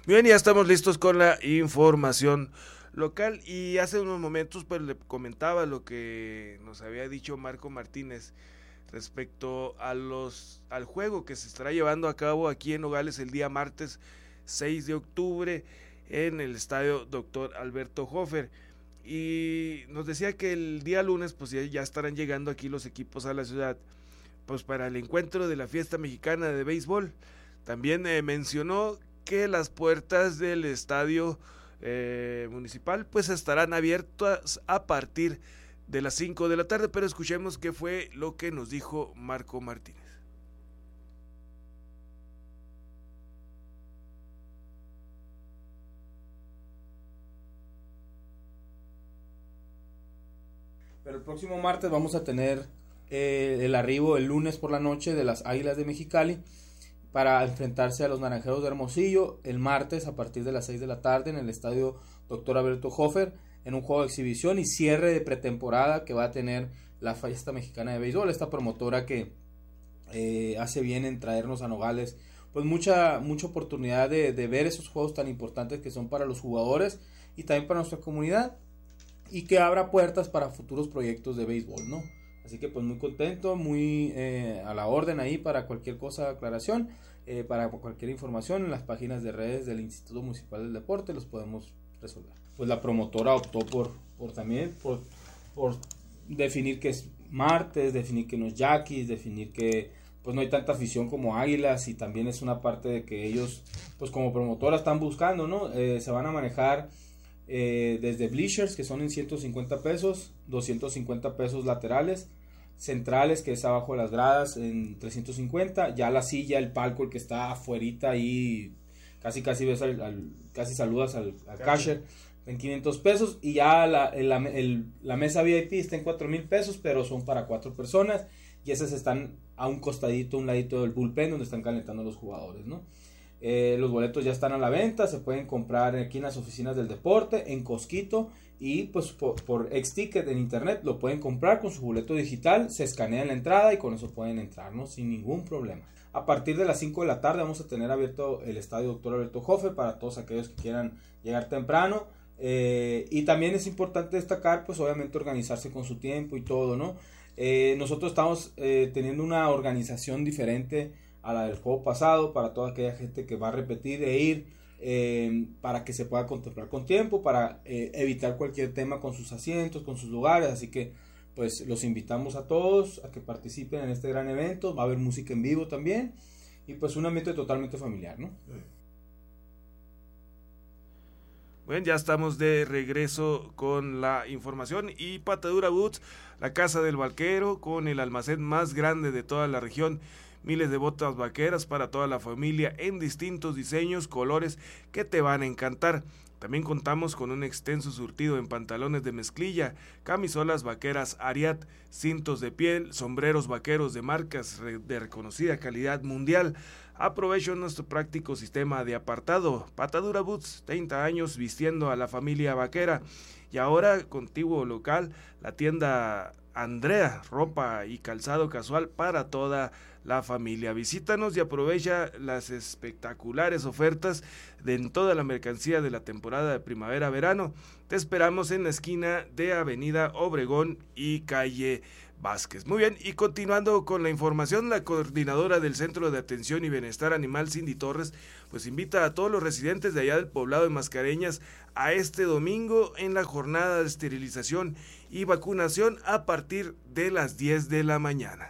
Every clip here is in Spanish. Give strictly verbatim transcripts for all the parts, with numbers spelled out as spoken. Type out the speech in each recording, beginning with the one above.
Bien, ya estamos listos con la información local y hace unos momentos pues le comentaba lo que nos había dicho Marco Martínez respecto a los al juego que se estará llevando a cabo aquí en Nogales el día martes seis de octubre en el estadio Doctor Alberto Hofer, y nos decía que el día lunes pues ya, ya estarán llegando aquí los equipos a la ciudad pues para el encuentro de la fiesta mexicana de béisbol. También eh, mencionó que las puertas del estadio eh, municipal pues estarán abiertas a partir de las cinco de la tarde, pero escuchemos qué fue lo que nos dijo Marco Martínez. Pero el próximo martes vamos a tener eh, el arribo el lunes por la noche de las Águilas de Mexicali para enfrentarse a los Naranjeros de Hermosillo el martes a partir de las seis de la tarde en el estadio Doctor Alberto Hofer, en un juego de exhibición y cierre de pretemporada que va a tener la fiesta mexicana de béisbol, esta promotora que eh, hace bien en traernos a Nogales pues mucha mucha oportunidad de, de ver esos juegos tan importantes que son para los jugadores y también para nuestra comunidad, y que abra puertas para futuros proyectos de béisbol, ¿no? Así que pues muy contento, muy eh, a la orden ahí para cualquier cosa, aclaración, eh, para cualquier información en las páginas de redes del Instituto Municipal del Deporte los podemos resolver. Pues la promotora optó por, por también por, por definir que es martes, definir que no es yaquis, definir que pues no hay tanta afición como Águilas, y también es una parte de que ellos pues como promotora están buscando, ¿no? Eh, se van a manejar Eh, desde bleachers que son en ciento cincuenta pesos, doscientos cincuenta pesos laterales, centrales que es abajo de las gradas en trescientos cincuenta, ya la silla, el palco, el que está afuerita ahí casi casi ves al, al casi saludas al, al cashier en quinientos pesos, y ya la, el, el, la mesa V I P está en cuatro mil pesos, pero son para cuatro personas, y esas están a un costadito, un ladito del bullpen donde están calentando los jugadores, ¿no? Eh, los boletos ya están a la venta, se pueden comprar aquí en las oficinas del deporte, en Cosquito, y pues por, por X-Ticket en internet lo pueden comprar con su boleto digital, se escanea en la entrada y con eso pueden entrar, ¿no? Sin ningún problema. A partir de las cinco de la tarde vamos a tener abierto el estadio Doctor Alberto Hofer para todos aquellos que quieran llegar temprano, eh, y también es importante destacar pues obviamente organizarse con su tiempo y todo, ¿no? Eh, nosotros estamos eh, teniendo una organización diferente a la del juego pasado, para toda aquella gente que va a repetir e ir, eh, para que se pueda contemplar con tiempo, para eh, evitar cualquier tema con sus asientos, con sus lugares, así que pues los invitamos a todos a que participen en este gran evento, va a haber música en vivo también, y pues un ambiente totalmente familiar, ¿no? Bueno, ya estamos de regreso con la información, y Patadura Boots, la casa del vaquero con el almacén más grande de toda la región. Miles de botas vaqueras para toda la familia en distintos diseños, colores que te van a encantar. También contamos con un extenso surtido en pantalones de mezclilla, camisolas vaqueras Ariat, cintos de piel, sombreros vaqueros de marcas de reconocida calidad mundial. Aprovecha nuestro práctico sistema de apartado. Patadura Boots, treinta años vistiendo a la familia vaquera. Y ahora, contiguo local, la tienda Andrea, ropa y calzado casual para toda la familia. Visítanos y aprovecha las espectaculares ofertas de en toda la mercancía de la temporada de primavera-verano. Te esperamos en la esquina de Avenida Obregón y Calle Vázquez. Muy bien, y continuando con la información, la coordinadora del Centro de Atención y Bienestar Animal, Cindy Torres, pues invita a todos los residentes de allá del poblado de Mascareñas a este domingo en la jornada de esterilización y vacunación a partir de las diez de la mañana.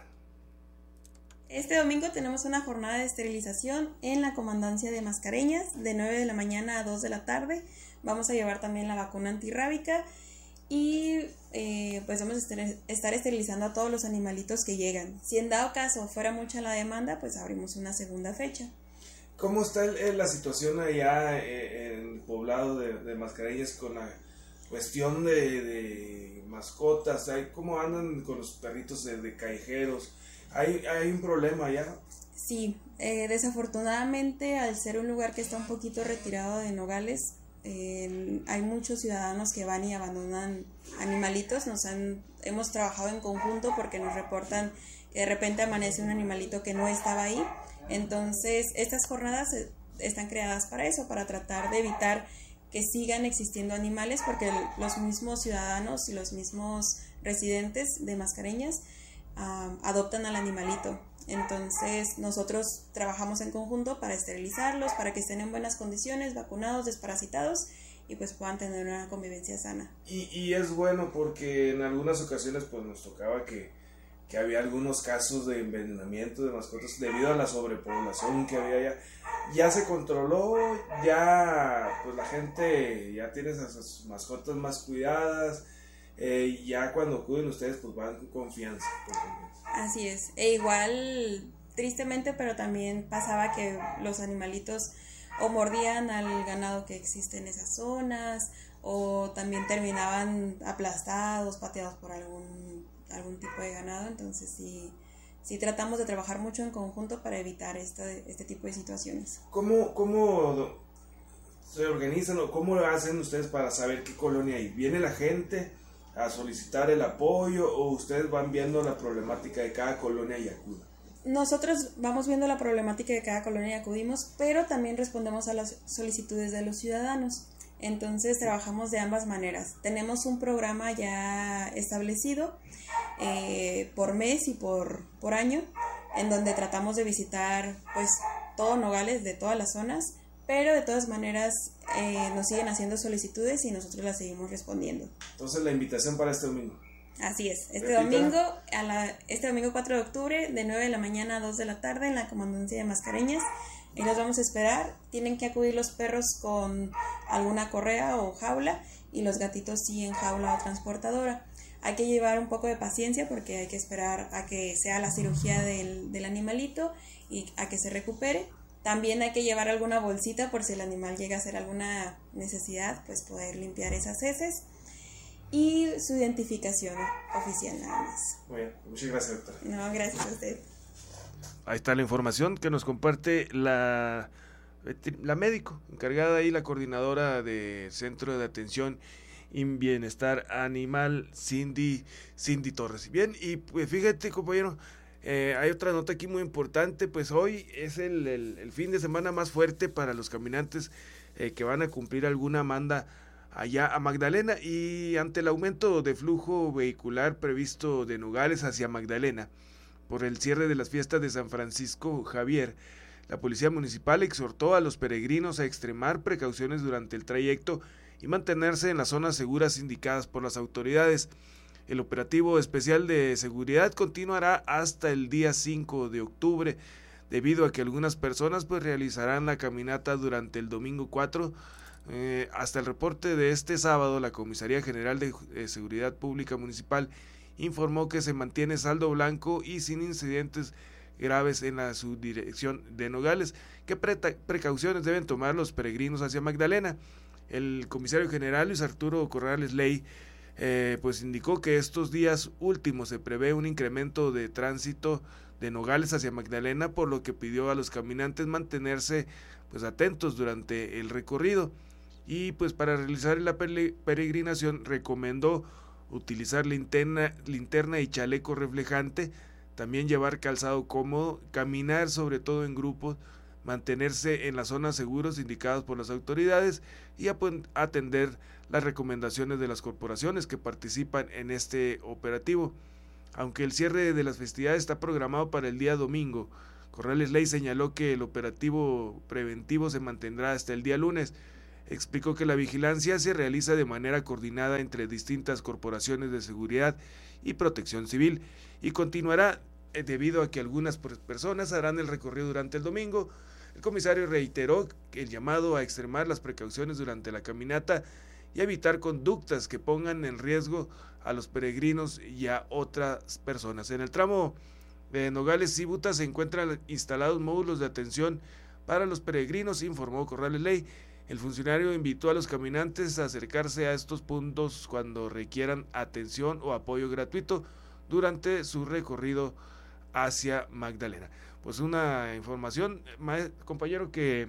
Este domingo tenemos una jornada de esterilización en la comandancia de Mascareñas de nueve de la mañana a dos de la tarde. Vamos a llevar también la vacuna antirrábica y eh, pues vamos a estar esterilizando a todos los animalitos que llegan. Si en dado caso fuera mucha la demanda, pues abrimos una segunda fecha. ¿Cómo está el, la situación allá en el poblado de, de Mascareñas con la cuestión de, de mascotas? ¿Cómo andan con los perritos de, de callejeros? ¿Hay, ¿Hay un problema allá? Sí, eh, desafortunadamente al ser un lugar que está un poquito retirado de Nogales, eh, hay muchos ciudadanos que van y abandonan animalitos. Nos han, hemos trabajado en conjunto porque nos reportan que de repente amanece un animalito que no estaba ahí. Entonces estas jornadas están creadas para eso, para tratar de evitar que sigan existiendo animales, porque el, los mismos ciudadanos y los mismos residentes de Mascareñas uh, adoptan al animalito. Entonces nosotros trabajamos en conjunto para esterilizarlos, para que estén en buenas condiciones, vacunados, desparasitados, y pues puedan tener una convivencia sana. Y, y es bueno porque en algunas ocasiones pues nos tocaba que, que había algunos casos de envenenamiento de mascotas debido a la sobrepoblación que había ya. Ya se controló, ya pues la gente ya tiene a sus mascotas más cuidadas, eh, ya cuando acuden ustedes pues van con confianza. Con confianza. Así es, e igual tristemente, pero también pasaba que los animalitos o mordían al ganado que existe en esas zonas, o también terminaban aplastados, pateados por algún, algún tipo de ganado. Entonces sí, sí tratamos de trabajar mucho en conjunto para evitar este, este tipo de situaciones. ¿Cómo, cómo se organizan o cómo hacen ustedes para saber qué colonia hay? ¿Viene la gente a solicitar el apoyo o ustedes van viendo la problemática de cada colonia y acuden? Nosotros vamos viendo la problemática de cada colonia y acudimos, pero también respondemos a las solicitudes de los ciudadanos. Entonces trabajamos de ambas maneras. Tenemos un programa ya establecido eh, por mes y por, por año, en donde tratamos de visitar pues todo Nogales de todas las zonas, pero de todas maneras eh, nos siguen haciendo solicitudes y nosotros las seguimos respondiendo. Entonces la invitación para este domingo. Así es, este Repita. domingo, a la, este domingo cuatro de octubre, de nueve de la mañana a dos de la tarde, en la Comandancia de Mascareñas, y los vamos a esperar. Tienen que acudir los perros con alguna correa o jaula, y los gatitos sí en jaula o transportadora. Hay que llevar un poco de paciencia porque hay que esperar a que sea la cirugía del, del animalito y a que se recupere. También hay que llevar alguna bolsita por si el animal llega a hacer alguna necesidad, pues poder limpiar esas heces. Y su identificación oficial nada más. Muy bien, muchas gracias, doctora. No, gracias a usted. Ahí está la información que nos comparte la, la médico encargada ahí, la coordinadora de Centro de Atención y Bienestar Animal, Cindy, Cindy Torres. Bien, y pues fíjate, compañero, eh, hay otra nota aquí muy importante. Pues hoy es el, el, el fin de semana más fuerte para los caminantes eh, que van a cumplir alguna manda allá a Magdalena, y ante el aumento de flujo vehicular previsto de Nogales hacia Magdalena por el cierre de las fiestas de San Francisco Javier, la Policía Municipal exhortó a los peregrinos a extremar precauciones durante el trayecto y mantenerse en las zonas seguras indicadas por las autoridades. El operativo especial de seguridad continuará hasta el día cinco de octubre, debido a que algunas personas pues realizarán la caminata durante el domingo cuatro. Eh, hasta el reporte de este sábado, la Comisaría General de eh, Seguridad Pública Municipal informó que se mantiene saldo blanco y sin incidentes graves en la subdirección de Nogales. ¿Qué pre- precauciones deben tomar los peregrinos hacia Magdalena? El comisario general Luis Arturo Corrales Ley eh, pues indicó que estos días últimos se prevé un incremento de tránsito de Nogales hacia Magdalena, por lo que pidió a los caminantes mantenerse pues atentos durante el recorrido. Y pues para realizar la peregrinación recomendó utilizar linterna, linterna y chaleco reflejante, también llevar calzado cómodo, caminar sobre todo en grupos, mantenerse en las zonas seguras indicadas por las autoridades y atender las recomendaciones de las corporaciones que participan en este operativo. Aunque el cierre de las festividades está programado para el día domingo, Corrales Ley señaló que el operativo preventivo se mantendrá hasta el día lunes. Explicó que la vigilancia se realiza de manera coordinada entre distintas corporaciones de seguridad y protección civil y continuará eh, debido a que algunas personas harán el recorrido durante el domingo. El comisario reiteró el llamado a extremar las precauciones durante la caminata y a evitar conductas que pongan en riesgo a los peregrinos y a otras personas. En el tramo de Nogales y Buta se encuentran instalados módulos de atención para los peregrinos, informó Corrales Ley. El funcionario invitó a los caminantes a acercarse a estos puntos cuando requieran atención o apoyo gratuito durante su recorrido hacia Magdalena. Pues una información, compañero, que,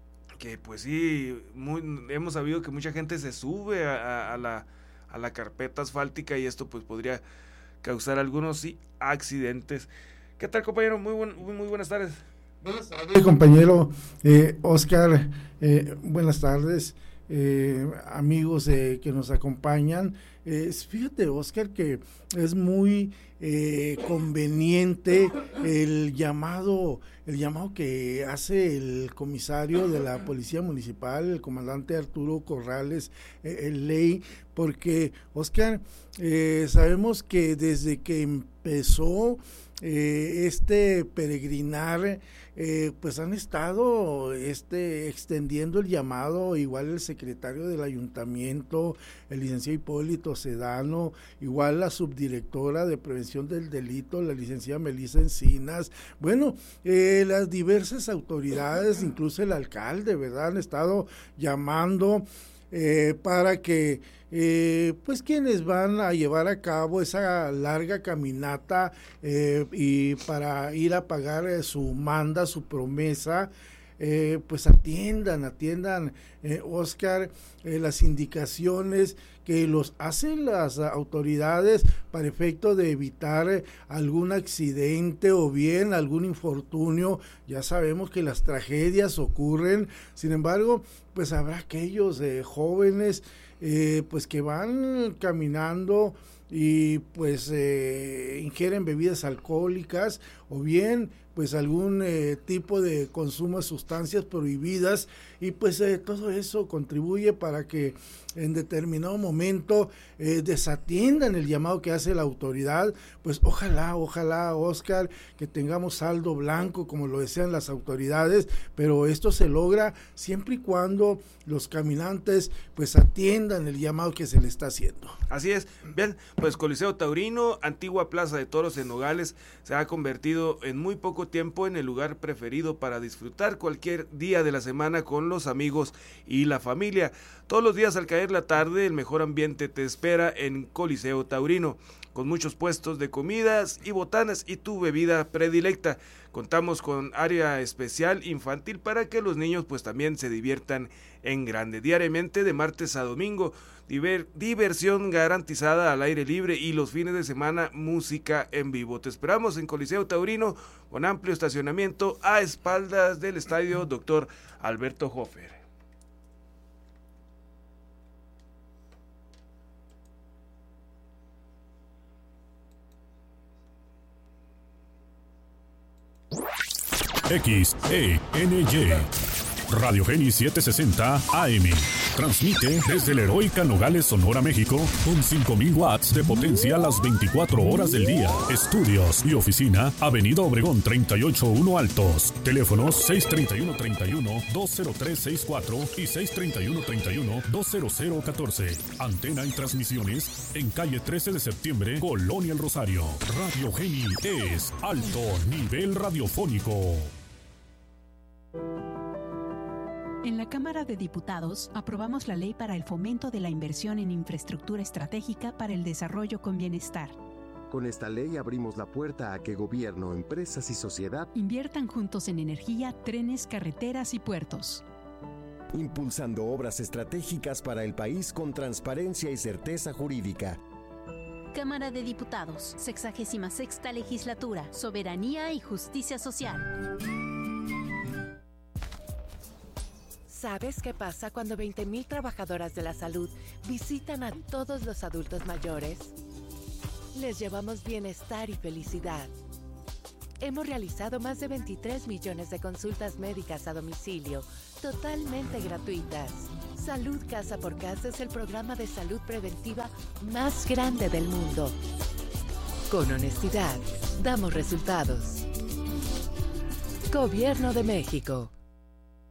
que pues sí, muy, hemos sabido que mucha gente se sube a, a, la, a la carpeta asfáltica y esto pues podría causar algunos sí, accidentes. ¿Qué tal, compañero? Muy, buen, muy, muy buenas tardes. Buenas tardes, compañero eh, Oscar, eh, buenas tardes, eh, amigos eh, que nos acompañan. Eh, fíjate, Oscar, que es muy eh, conveniente el llamado, el llamado que hace el comisario de la Policía Municipal, el comandante Arturo Corrales, eh, el Ley, porque, Oscar, eh, sabemos que desde que empezó eh, este peregrinar, Eh, pues han estado este extendiendo el llamado, igual el secretario del ayuntamiento, el licenciado Hipólito Sedano, igual la subdirectora de prevención del delito, la licenciada Melissa Encinas, bueno, eh, las diversas autoridades, incluso el alcalde, ¿verdad? Han estado llamando eh, para que Eh, pues quienes van a llevar a cabo esa larga caminata eh, y para ir a pagar eh, su manda, su promesa, eh, pues atiendan, atiendan, eh, Oscar, eh, las indicaciones que los hacen las autoridades para efecto de evitar eh, algún accidente o bien algún infortunio. Ya sabemos que las tragedias ocurren, sin embargo, pues habrá aquellos eh, jóvenes Eh, pues que van caminando y pues eh, ingieren bebidas alcohólicas o bien pues algún eh, tipo de consumo de sustancias prohibidas y pues eh, todo eso contribuye para que en determinado momento eh, desatiendan el llamado que hace la autoridad. Pues ojalá, ojalá, Oscar, que tengamos saldo blanco como lo desean las autoridades, pero esto se logra siempre y cuando los caminantes pues atiendan el llamado que se le está haciendo. Así es. Bien, pues Coliseo Taurino, antigua Plaza de Toros en Nogales, se ha convertido en muy poco tiempo en el lugar preferido para disfrutar cualquier día de la semana con los amigos y la familia. Todos los días al caer la tarde, el mejor ambiente te espera en Coliseo Taurino, con muchos puestos de comidas y botanas y tu bebida predilecta. Contamos con área especial infantil para que los niños pues también se diviertan en grande. Diariamente de martes a domingo, diver, diversión garantizada al aire libre y los fines de semana música en vivo. Te esperamos en Coliseo Taurino con amplio estacionamiento a espaldas del estadio doctor Alberto Hofer. X E N Y Radio Geni setecientos sesenta A M. Transmite desde la heroica Nogales, Sonora, México, con cinco mil watts de potencia las veinticuatro horas del día. Estudios y oficina, Avenida Obregón treinta y ocho uno Altos. Teléfonos seis treinta y uno treinta y uno dos cero tres sesenta y cuatro y seis treinta y uno treinta y uno dos cero cero catorce. Antena y transmisiones en calle trece de septiembre, Colonia El Rosario. Radio Geni es alto nivel radiofónico. En la Cámara de Diputados aprobamos la ley para el fomento de la inversión en infraestructura estratégica para el desarrollo con bienestar. Con esta ley abrimos la puerta a que gobierno, empresas y sociedad inviertan juntos en energía, trenes, carreteras y puertos. Impulsando obras estratégicas para el país con transparencia y certeza jurídica. Cámara de Diputados, sexagésima sexta legislatura, soberanía y justicia social. ¿Sabes qué pasa cuando veinte mil trabajadoras de la salud visitan a todos los adultos mayores? Les llevamos bienestar y felicidad. Hemos realizado más de veintitrés millones de consultas médicas a domicilio, totalmente gratuitas. Salud Casa por Casa es el programa de salud preventiva más grande del mundo. Con honestidad, damos resultados. Gobierno de México.